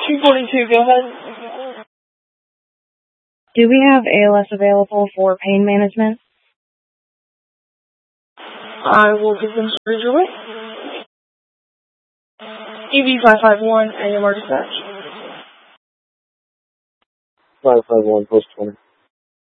242, go ahead. Do we have ALS available for pain management? I will give them straight your way. EV551, AMR dispatch. 551, post 20.